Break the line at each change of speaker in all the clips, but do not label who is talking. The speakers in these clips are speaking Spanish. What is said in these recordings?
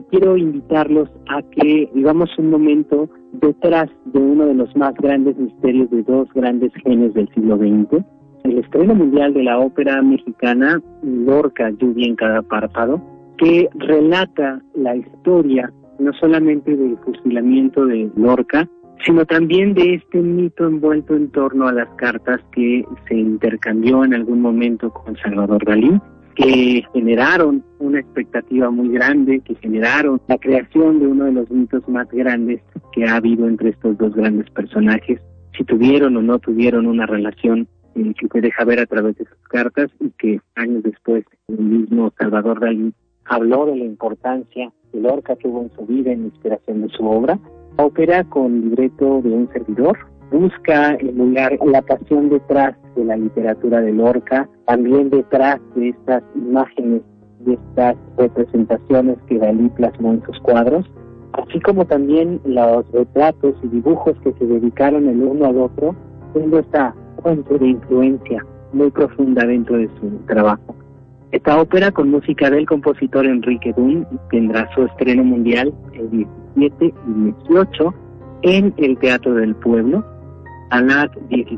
quiero invitarlos a que vivamos un momento detrás de uno de los más grandes misterios de dos grandes genios del siglo XX, el estreno mundial de la ópera mexicana Lorca, Lluvia en cada párpado, que relata la historia no solamente del fusilamiento de Lorca, sino también de este mito envuelto en torno a las cartas que se intercambió en algún momento con Salvador Dalí, que generaron una expectativa muy grande, que generaron la creación de uno de los mitos más grandes que ha habido entre estos dos grandes personajes, si tuvieron o no tuvieron una relación que se deja ver a través de sus cartas, y que años después el mismo Salvador Dalí habló de la importancia de Lorca que hubo en su vida, en la inspiración de su obra. La ópera, con libreto de un servidor, busca emular la pasión detrás de la literatura de Lorca, también detrás de estas imágenes, de estas representaciones que Dalí plasmó en sus cuadros, así como también los retratos y dibujos que se dedicaron el uno al otro, siendo esta fuente de influencia muy profunda dentro de su trabajo. Esta ópera, con música del compositor Enrique Dunn, tendrá su estreno mundial el 17 y 18 en el Teatro del Pueblo a las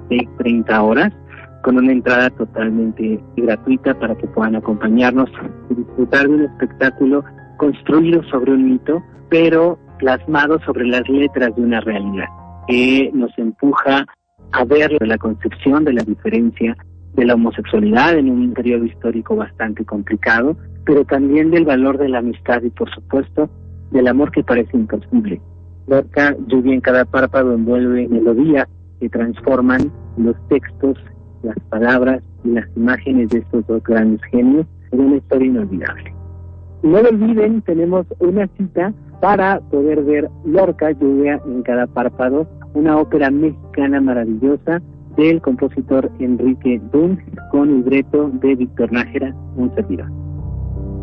16:30 horas, con una entrada totalmente gratuita para que puedan acompañarnos y disfrutar de un espectáculo construido sobre un mito, pero plasmado sobre las letras de una realidad, que nos empuja a ver la concepción de la diferencia de la homosexualidad en un periodo histórico bastante complicado, pero también del valor de la amistad y, por supuesto, del amor que parece imposible. Lorca, Lluvia en cada párpado, envuelve melodías que transforman los textos, las palabras y las imágenes de estos dos grandes genios en una historia inolvidable. Y no lo olviden, tenemos una cita para poder ver Lorca, Lluvia en cada párpado, una ópera mexicana maravillosa del compositor Enrique Dunn, con libreto de Víctor Nájera, un servidor.